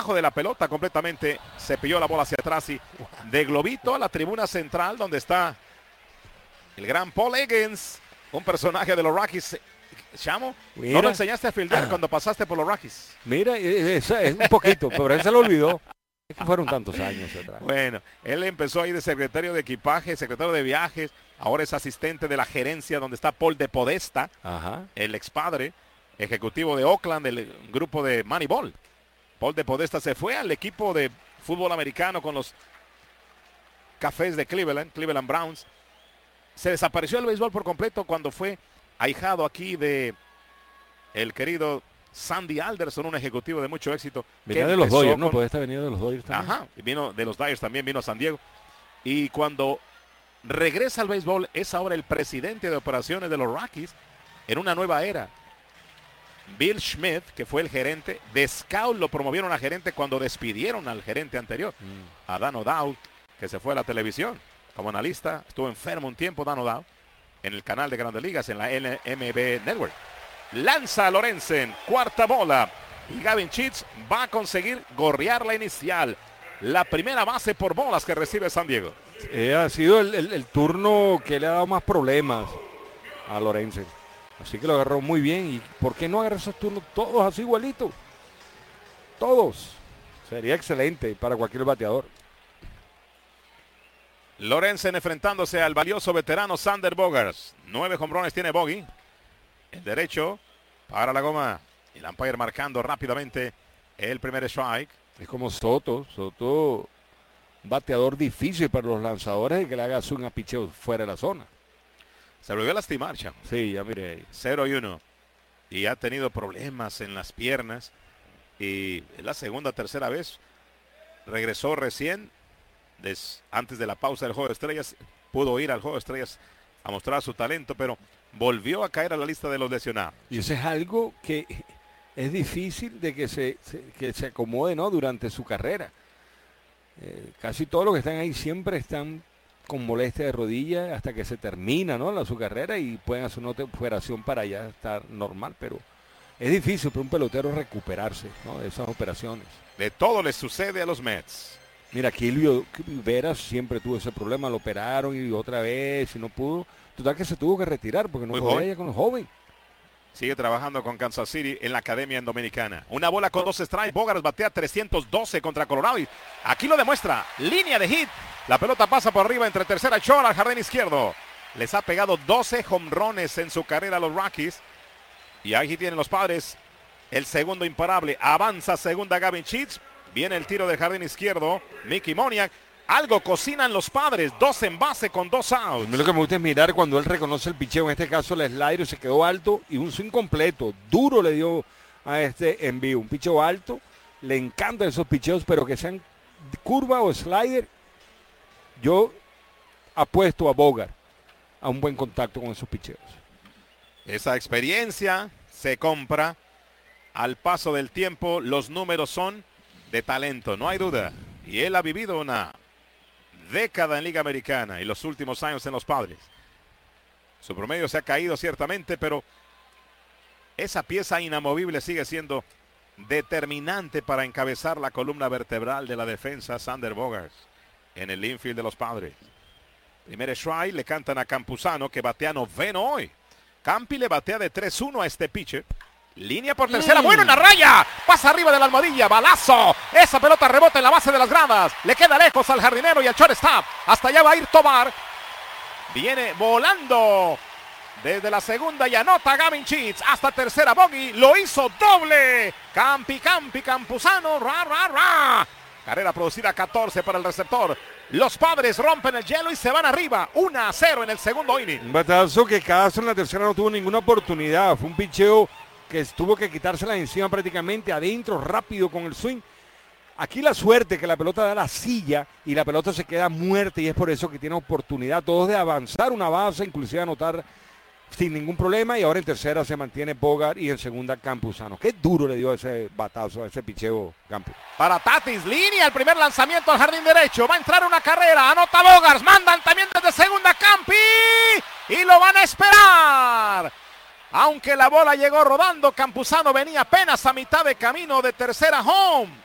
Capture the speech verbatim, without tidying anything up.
debajo de la pelota completamente, cepilló la bola hacia atrás y de globito a la tribuna central donde está el gran Paul Higgins, un personaje de los Rockies. Chamo, Mira. ¿no lo enseñaste a fildear cuando pasaste por los Rockies? Mira, es, es un poquito, pero él se lo olvidó. Es que fueron tantos años atrás. Bueno, él empezó ahí de secretario de equipaje, secretario de viajes, ahora es asistente de la gerencia donde está Paul de Podesta, Ajá. el expadre, ejecutivo de Oakland, del grupo de Moneyball. Paul de Podesta se fue al equipo de fútbol americano con los Cafés de Cleveland, Cleveland Browns. Se desapareció el béisbol por completo cuando fue ahijado aquí de el querido Sandy Alderson, un ejecutivo de mucho éxito. Venía de los Dodgers, ¿no? Puede estar venido de los Dodgers también. Ajá, y vino de los Dodgers también, vino a San Diego. Y cuando regresa al béisbol, es ahora el presidente de operaciones de los Rockies en una nueva era. Bill Schmidt, que fue el gerente, de Scout lo promovieron a gerente cuando despidieron al gerente anterior, mm. a Dan O'Dowd, que se fue a la televisión como analista. Estuvo enfermo un tiempo Dan O'Dowd en el canal de Grandes Ligas, en la N M B Network. Lanza a Lorenzen, cuarta bola, y Gavin Sheets va a conseguir gorrear la inicial. La primera base por bolas que recibe San Diego. Eh, ha sido el, el, el turno que le ha dado más problemas a Lorenzen. Así que lo agarró muy bien. ¿Y por qué no agarrar esos turnos todos así igualitos? Todos. Sería excelente para cualquier bateador. Lorenzen enfrentándose al valioso veterano Sander Bogaerts. Nueve hombrones tiene Bogey. El derecho para la goma. El umpire marcando rápidamente el primer strike. Es como Soto. Soto, bateador difícil para los lanzadores y que le haga swing a picheo fuera de la zona. Se volvió a lastimar, chamo. Sí, ya mire ahí. cero y uno. Y ha tenido problemas en las piernas. Y es la segunda, tercera vez. Regresó recién. Des, antes de la pausa del Juego de Estrellas. Pudo ir al Juego de Estrellas a mostrar su talento, pero volvió a caer a la lista de los lesionados. Y eso es algo que es difícil de que se, se, que se acomode, ¿no? Durante su carrera. Eh, casi todos los que están ahí siempre están con molestia de rodilla hasta que se termina, ¿no? La, su carrera y pueden hacer una operación para ya estar normal, pero es difícil para un pelotero recuperarse, ¿no? De esas operaciones. De todo les sucede a los Mets. Mira, Kilvio Veras siempre tuvo ese problema, lo operaron y otra vez y no pudo. Total que se tuvo que retirar porque no Muy podía joven. ya con los jóvenes. Sigue trabajando con Kansas City en la academia en Dominicana. Una bola con dos strikes. Bogaerts batea trescientos doce contra Colorado. Y aquí lo demuestra. Línea de hit. La pelota pasa por arriba entre tercera y short al jardín izquierdo. Les ha pegado doce jonrones en su carrera a los Rockies. Y ahí tienen los Padres. El segundo imparable. Avanza segunda Gavin Sheets. Viene el tiro del jardín izquierdo. Mickey Moniak. Algo cocinan los Padres. Dos en base con dos outs. A mí lo que me gusta es mirar cuando él reconoce el picheo. En este caso el slider se quedó alto y un swing completo. Duro le dio a este envío. Un picheo alto. Le encantan esos picheos, pero que sean curva o slider. Yo apuesto a Bogaerts a un buen contacto con esos picheos. Esa experiencia se compra al paso del tiempo. Los números son de talento, no hay duda. Y él ha vivido una década en Liga Americana y los últimos años en los Padres. Su promedio se ha caído ciertamente, pero esa pieza inamovible sigue siendo determinante para encabezar la columna vertebral de la defensa. Sander Bogaerts en el infield de los Padres. Primer strike, le cantan a Campuzano, que batea noveno hoy. Campi le batea de tres uno a este pitcher. Línea por tercera, mm. bueno en la raya, pasa arriba de la almohadilla, balazo, esa pelota rebota en la base de las gradas, le queda lejos al jardinero y al shortstop, hasta allá va a ir Tobar, viene volando desde la segunda y anota Gavin Sheets, hasta tercera bogey, lo hizo doble, Campi, Campi, Campuzano, ra, ra, ra, carrera producida catorce para el receptor. Los Padres rompen el hielo y se van arriba, uno a cero en el segundo inning. Un batazo que Castro en la tercera no tuvo ninguna oportunidad, fue un picheo que tuvo que quitársela encima prácticamente adentro, rápido con el swing. Aquí la suerte que la pelota da la silla y la pelota se queda muerta y es por eso que tiene oportunidad todos de avanzar una base, inclusive anotar sin ningún problema, y ahora en tercera se mantiene Bogaerts y en segunda Campuzano. Qué duro le dio ese batazo, ese picheo Campos. Para Tatis, línea, el primer lanzamiento al jardín derecho, va a entrar una carrera, anota Bogaerts, mandan también desde segunda Campi y lo van a esperar. Aunque la bola llegó rodando, Campuzano venía apenas a mitad de camino de tercera home.